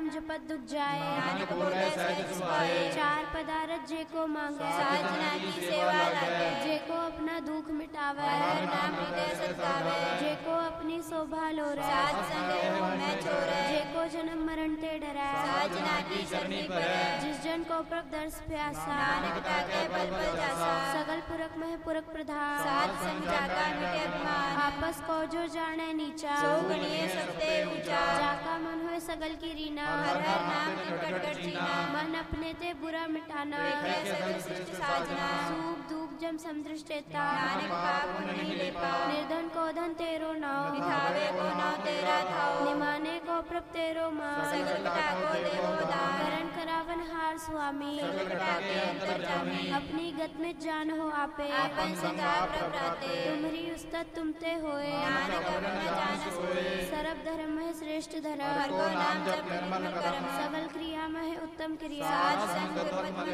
नाम जपत दुख जाए, नानक बोले सहज सुभाए। चार पदारथ जे को मांगे, साध जना की सेवा लागे। जे को अपना दुख मिटावे, हर नाम हृदय सत्कावे। जे को अपनी शोभा लोरे, साध संग हो मैं छोरे। जे को जन्म मरण ते डरै, साध जना की शरणी परै। जिस जन को प्रभ दर्श प्यासा, नानक ताके पल पल जासा। सगल पुरख में पुरख प्रधान, साध संग जाका मिटे अभिमान। आपस को जो जाने नीचा, सो गणिये सबते ऊंचा। जाका मन होए सगल की रीना, हर हर नाम निकट कट चीना। मन अपने ते बुरा मिटाना, देखे सगल सृष्टि साजना। सूख दुख जम समदृष्टेता, नानक पाप नहीं लेपा। निर्धन को धन तेरो नाव, निधावे को नाव तेरा थाओ। निमाने को प्रभ तेरो मान, सगल कटा को देवो दान। करण करावन हार स्वामी, सगल कटा के अंतर जामी। अपनी गत में जान हो आपे, आपन संगा प्रभ राते। तुम्हारी उस्तत तुमते होए, नानक अवर्ण जान सोए। सर्व धर्म में श्रेष्ठ हर धर्म, को नाम जप निर्मल करम। सबल क्रिया में उत्तम क्रिया, साध संग दुर्मत